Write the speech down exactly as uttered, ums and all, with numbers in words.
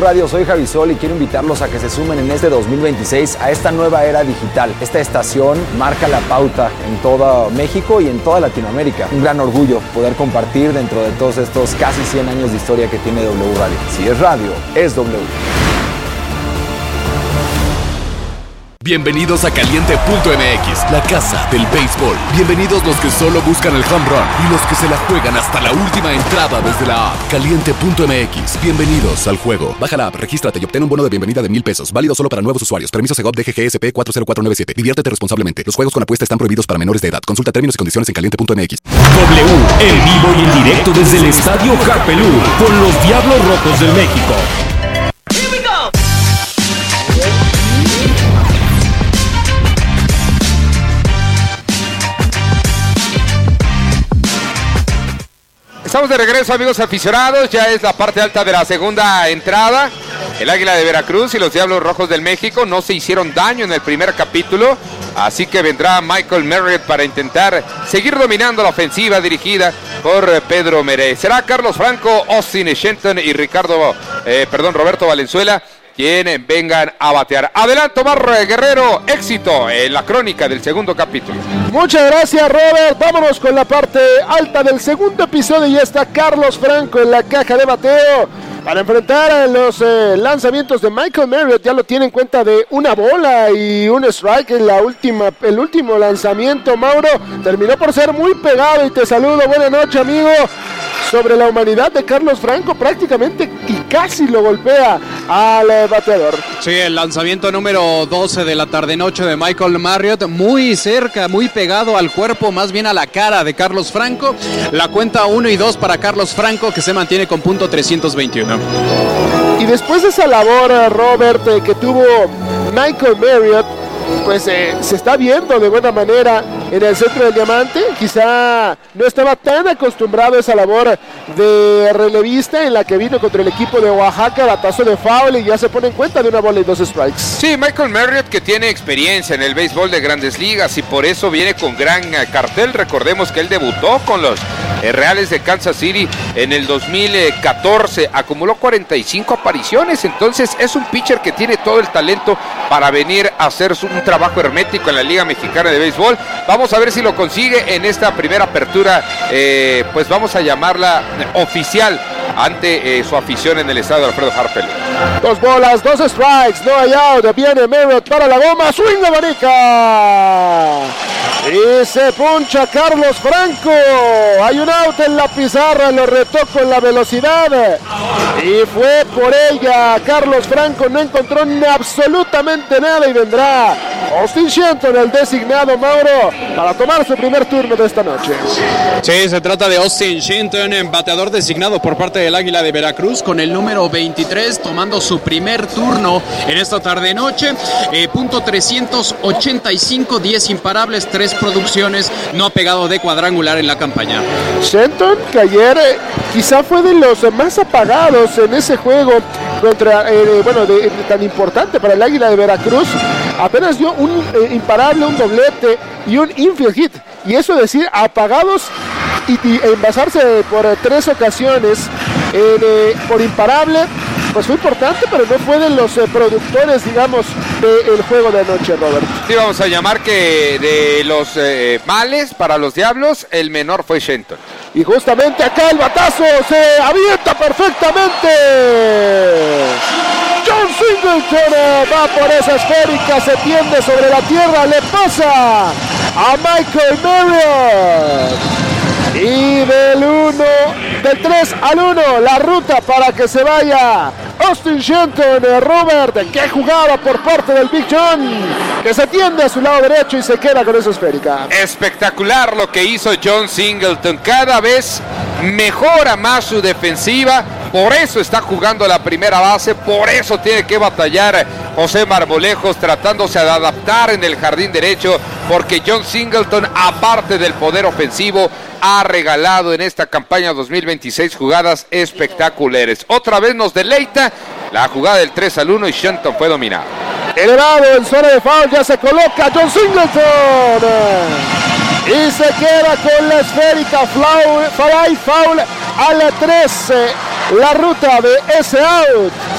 Radio, soy Javi Sol y quiero invitarlos a que se sumen en este dos mil veintiséis a esta nueva era digital. Esta estación marca la pauta en todo México y en toda Latinoamérica. Un gran orgullo poder compartir dentro de todos estos casi cien años de historia que tiene W Radio. Si es radio, es W. Bienvenidos a Caliente punto M X, la casa del béisbol. Bienvenidos los que solo buscan el home run y los que se la juegan hasta la última entrada desde la app. Caliente punto M X, bienvenidos al juego. Baja la app, regístrate y obtén un bono de bienvenida de mil pesos. Válido solo para nuevos usuarios. Permiso Segov D G G S P cuatro cero cuatro nueve siete. Diviértete responsablemente. Los juegos con apuesta están prohibidos para menores de edad. Consulta términos y condiciones en Caliente punto M X. W, en vivo y en directo desde el Estadio Harpelú, con los Diablos Rojos del México. Estamos de regreso, amigos aficionados, ya es la parte alta de la segunda entrada. El Águila de Veracruz y los Diablos Rojos del México no se hicieron daño en el primer capítulo, así que vendrá Michael Merritt para intentar seguir dominando la ofensiva dirigida por Pedro Meré. Será Carlos Franco, Austin Shenton y Ricardo, eh, perdón, Roberto Valenzuela quien vengan a batear. Adelante, Omar Guerrero, éxito en la crónica del segundo capítulo. Muchas gracias, Robert. Vámonos con la parte alta del segundo episodio. Ya está Carlos Franco en la caja de bateo para enfrentar a los eh, lanzamientos de Michael Merritt. Ya lo tiene en cuenta de una bola y un strike en la última, el último lanzamiento. Mauro, terminó por ser muy pegado y te saludo. Buenas noches, amigo. Sobre la humanidad de Carlos Franco, prácticamente y casi lo golpea al eh, bateador. Sí, el lanzamiento número doce de la tarde-noche de Michael Merritt, muy cerca, muy pegado al cuerpo, más bien a la cara de Carlos Franco. La cuenta uno y dos para Carlos Franco, que se mantiene con punto trescientos veintiuno. Y después de esa labor, Robert, eh, que tuvo Michael Merritt, pues eh, se está viendo de buena manera en el centro del diamante. Quizá no estaba tan acostumbrado a esa labor de relevista en la que vino contra el equipo de Oaxaca, batazo de foul y ya se pone en cuenta de una bola y dos strikes. Sí, Michael Merritt, que tiene experiencia en el béisbol de Grandes Ligas y por eso viene con gran cartel. Recordemos que él debutó con los eh, Reales de Kansas City en el dos mil catorce, acumuló cuarenta y cinco apariciones, entonces es un pitcher que tiene todo el talento para venir a hacer un trabajo hermético en la Liga Mexicana de Béisbol. Vamos a ver si lo consigue en esta primera apertura, eh, pues vamos a llamarla oficial ante eh, su afición en el estadio Alfredo Harpelú. Dos bolas, dos strikes, no hay out, viene Merritt para la goma, swing abanica y se puncha Carlos Franco. Hay un out en la pizarra, lo retó con la velocidad y fue por ella. Carlos Franco no encontró absolutamente nada y vendrá Austin Shenton, el designado, Mauro, para tomar su primer turno de esta noche. Sí, se trata de Austin Shenton, bateador designado por parte del Águila de Veracruz, con el número veintitrés, tomando su primer turno en esta tarde-noche. Eh, punto trescientos ochenta y cinco, diez imparables, tres producciones, no ha pegado de cuadrangular en la campaña. Shenton, que ayer eh, quizá fue de los más apagados en ese juego contra, eh, bueno, de, de, tan importante para el Águila de Veracruz, apenas dio un eh, imparable, un doblete y un infield hit, y eso decir, apagados y, y envasarse por eh, tres ocasiones eh, de, por imparable, pues fue importante, pero no fue de los eh, productores, digamos, del juego de anoche, Robert. Sí, vamos a llamar que de los eh, males para los Diablos, el menor fue Shenton. Y justamente acá el batazo se avienta perfectamente. John Singleton eh, va por esa esférica, se tiende sobre la tierra, le pasa a Michael Merritt. Y del uno, del tres al uno, la ruta para que se vaya Austin Shenton, eh, Robert, que jugaba por parte del Big John, que se tiende a su lado derecho y se queda con esa esférica. Espectacular lo que hizo John Singleton, cada vez mejora más su defensiva, por eso está jugando la primera base, por eso tiene que batallar José Marmolejos tratándose de adaptar en el jardín derecho, porque John Singleton, aparte del poder ofensivo, ha regalado en esta campaña dos mil veintiséis jugadas espectaculares. Otra vez nos deleita la jugada del tres al uno y Shenton fue dominado. Elevado en zona de foul, ya se coloca John Singleton y se queda con la esférica fly foul al trece, la ruta de ese out.